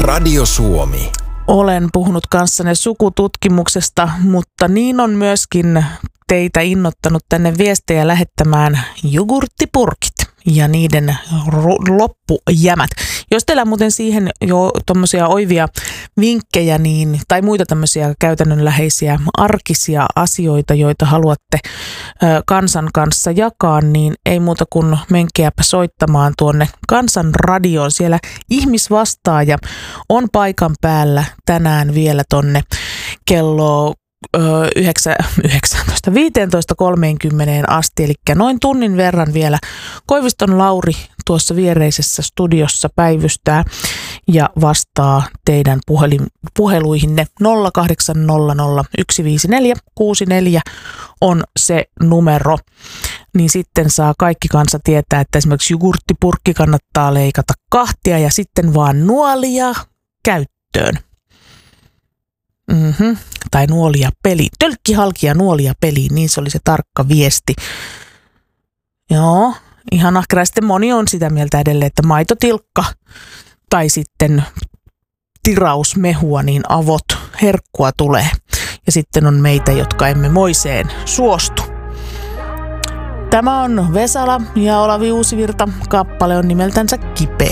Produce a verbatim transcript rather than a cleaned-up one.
Radio Suomi. Olen puhunut kanssanne sukututkimuksesta, mutta niin on myöskin teitä innottanut tänne viestejä lähettämään jogurttipurkit ja niiden ro- loppujämät. Jos teillä on muuten siihen jo tommosia oivia vinkkejä niin, tai muita tämmöisiä käytännönläheisiä arkisia asioita, joita haluatte ö, kansan kanssa jakaa, niin ei muuta kuin menkääpä soittamaan tuonne Kansan radioon. Siellä ihmisvastaaja on paikan päällä tänään vielä tonne kello yhdeksäntoista viisitoista kolmekymmentä asti, eli noin tunnin verran vielä. Koiviston Lauri tuossa viereisessä studiossa päivystää ja vastaa teidän puhelin, puheluihinne. Nolla kahdeksan nolla nolla yksi viisi neljä kuusi neljä on se numero. Niin sitten saa kaikki kansa tietää, että esimerkiksi jogurttipurkki kannattaa leikata kahtia ja sitten vaan nuolia käyttöön. Mm-hmm. Tai nuolia peli. Tölkki halki ja nuolia peliin, niin se oli se tarkka viesti. Joo, ihan ahkera. Sitten moni on sitä mieltä edelleen, että maitotilkka tai sitten tirausmehua, niin avot herkkua tulee. Ja sitten on meitä, jotka emme moiseen suostu. Tämä on Vesala ja Olavi Uusivirta. Kappale on nimeltänsä Kipeä.